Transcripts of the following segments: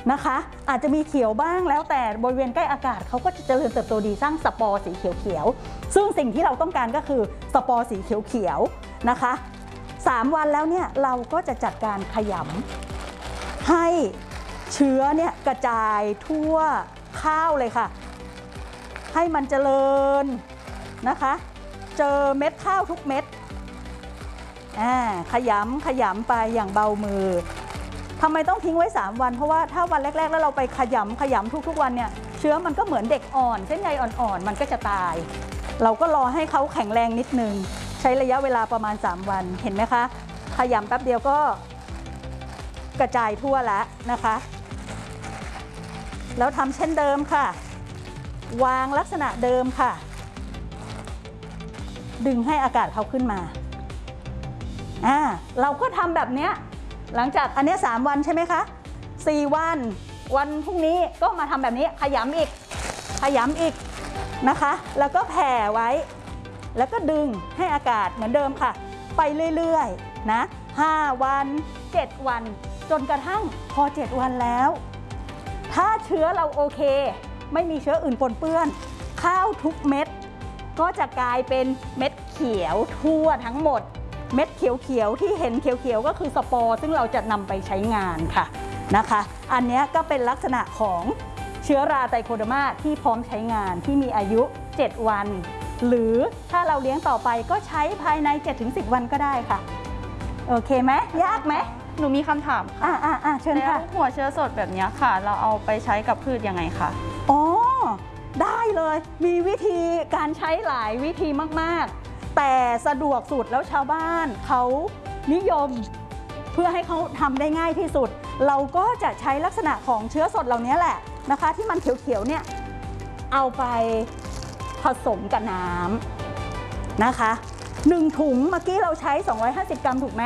นะคะอาจจะมีเขียวบ้างแล้วแต่บริเวณใกล้อากาศเขาก็จะเจริญเติบโตดีสร้างสปอร์สีเขียวๆซึ่งสิ่งที่เราต้องการก็คือสปอร์สีเขียวๆนะคะ3 วันแล้วเนี่ยเราก็จะจัดการขยำให้เชื้อเนี่ยกระจายทั่วข้าวเลยค่ะให้มันเจริญนะคะเจอเม็ดข้าวทุกเม็ดขยำไปอย่างเบามือทำไมต้องทิ้งไว้3 วันเพราะว่าถ้าวันแรกๆแล้วเราไปขยำทุกวันเนี่ยเชื้อมันก็เหมือนเด็กอ่อนเส้นใยอ่อนๆมันก็จะตายเราก็รอให้เขาแข็งแรงนิดนึงใช้ระยะเวลาประมาณ3 วันเห็นไหมคะขยำแป๊บเดียวก็กระจายทั่วแล้วนะคะแล้วทำเช่นเดิมค่ะวางลักษณะเดิมค่ะดึงให้อากาศเขาขึ้นมาเราก็ทำแบบนี้หลังจากอันนี้3 วันใช่ไหมคะ4 วันพรุ่งนี้ก็มาทำแบบนี้ขยำอีกนะคะแล้วก็แผ่ไว้แล้วก็ดึงให้อากาศเหมือนเดิมค่ะไปเรื่อยๆนะ5 วัน7 วันจนกระทั่งพอ7 วันแล้วถ้าเชื้อเราโอเคไม่มีเชื้ออื่นปนเปื้อนข้าวทุกเม็ดก็จะกลายเป็นเม็ดเขียวทั่วทั้งหมดเม็ดเขียวๆที่เห็นเขียวๆก็คือสปอร์ซึ่งเราจะนำไปใช้งานค่ะนะคะอันนี้ก็เป็นลักษณะของเชื้อราไตโคเดอร์มาที่พร้อมใช้งานที่มีอายุ7 วันหรือถ้าเราเลี้ยงต่อไปก็ใช้ภายใน 7-10 วันก็ได้ค่ะโอเคไหมยากไหมหนูมีคำถามค่ะเชิญค่ะหัวเชื้อสดแบบนี้ค่ะเราเอาไปใช้กับพืชยังไงคะอ๋อได้เลยมีวิธีการใช้หลายวิธีมากๆแต่สะดวกสุดแล้วชาวบ้านเขานิยมเพื่อให้เขาทำได้ง่ายที่สุดเราก็จะใช้ลักษณะของเชื้อสดเหล่านี้แหละนะคะที่มันเขียวๆเนี่ยเอาไปผสมกับน้ำนะคะ1 ถุงเมื่อกี้เราใช้250 กรัมถูกไหม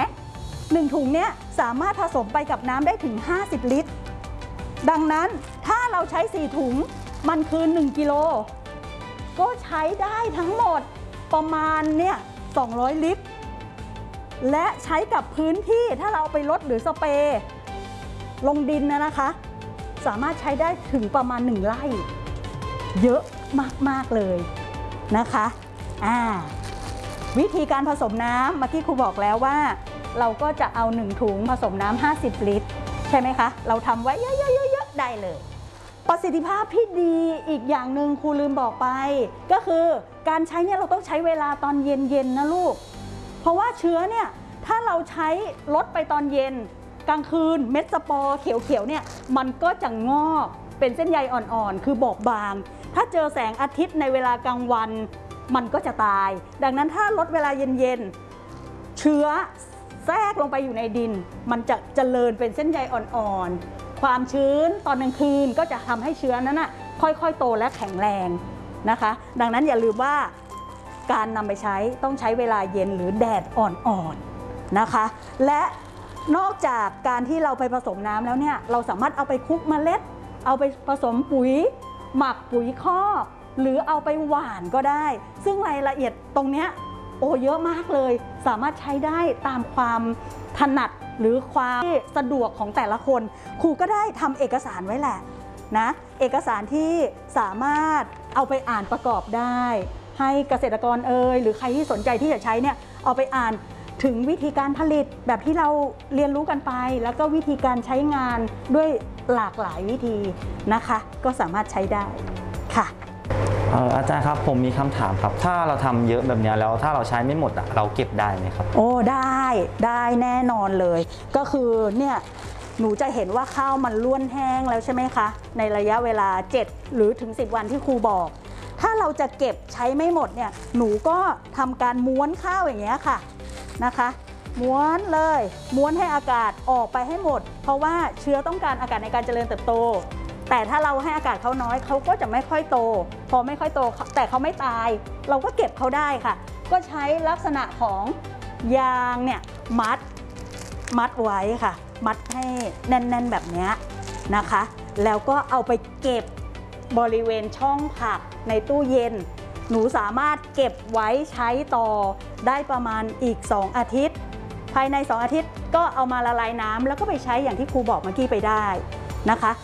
1 ถุงเนี้ยสามารถผสมไปกับน้ำได้ถึง50 ลิตรดังนั้นถ้าเราใช้4 ถุงมันคือ1 กิโลก็ใช้ได้ทั้งหมดประมาณเนี่ย200 ลิตรและใช้กับพื้นที่ถ้าเราไปรดหรือสเปรย์ลงดินนะคะสามารถใช้ได้ถึงประมาณ1 ไร่เยอะมากๆเลยนะคะวิธีการผสมน้ำเมื่อกี้ครูบอกแล้วว่าเราก็จะเอา1 ถุงผสมน้ำ50 ลิตรใช่ไหมคะเราทำไว้เยอะๆได้เลยประสิทธิภาพที่ดีอีกอย่างหนึ่งครูลืมบอกไปก็คือการใช้เนี่ยเราต้องใช้เวลาตอนเย็นๆนะลูกเพราะว่าเชื้อเนี่ยถ้าเราใช้ลดไปตอนเย็นกลางคืนเม็ดสปอร์เขียวๆเนี่ยมันก็จะงอกเป็นเส้นใยอ่อนๆคือบอบบางถ้าเจอแสงอาทิตย์ในเวลากลางวันมันก็จะตายดังนั้นถ้าลดเวลาเย็นๆเชื้อแทรกลงไปอยู่ในดินมันจะเจริญเป็นเส้นใยอ่อนๆความชื้นตอนกลางคืนก็จะทำให้เชื้อนั้นค่อยๆโตและแข็งแรงนะคะดังนั้นอย่าลืมว่าการนำไปใช้ต้องใช้เวลาเย็นหรือแดดอ่อนๆนะคะและนอกจากการที่เราไปผสมน้ำแล้วเนี่ยเราสามารถเอาไปคลุกเมล็ดเอาไปผสมปุ๋ยหมักปุ๋ยคอกหรือเอาไปหว่านก็ได้ซึ่งรายละเอียดตรงเนี้ยเยอะมากเลยสามารถใช้ได้ตามความถนัดหรือความสะดวกของแต่ละคนครูก็ได้ทำเอกสารไว้แหละนะเอกสารที่สามารถเอาไปอ่านประกอบได้ให้เกษตรกรหรือใครที่สนใจที่จะใช้เนี่ยเอาไปอ่านถึงวิธีการผลิตแบบที่เราเรียนรู้กันไปแล้วก็วิธีการใช้งานด้วยหลากหลายวิธีนะคะก็สามารถใช้ได้ค่ะอาจารย์ครับผมมีคำถามครับถ้าเราทำเยอะแบบนี้แล้วถ้าเราใช้ไม่หมดเราเก็บได้ไหมครับได้แน่นอนเลยก็คือเนี่ยหนูจะเห็นว่าข้าวมันล้วนแห้งแล้วใช่ไหมคะในระยะเวลา7 หรือถึง 10 วันที่ครูบอกถ้าเราจะเก็บใช้ไม่หมดเนี่ยหนูก็ทำการม้วนข้าวอย่างเงี้ยค่ะนะคะม้วนเลยม้วนให้อากาศออกไปให้หมดเพราะว่าเชื้อต้องการอากาศในการเจริญเติบโตแต่ถ้าเราให้อากาศเขาน้อยเขาก็จะไม่ค่อยโตพอไม่ค่อยโตแต่เขาไม่ตายเราก็เก็บเขาได้ค่ะก็ใช้ลักษณะของยางเนี่ยมัดไว้ค่ะมัดให้แน่นๆแบบนี้นะคะแล้วก็เอาไปเก็บบริเวณช่องผักในตู้เย็นหนูสามารถเก็บไว้ใช้ต่อได้ประมาณอีก2 อาทิตย์ภายใน2 อาทิตย์ก็เอามาละลายน้ำแล้วก็ไปใช้อย่างที่ครูบอกเมื่อกี้ไปได้นะคะ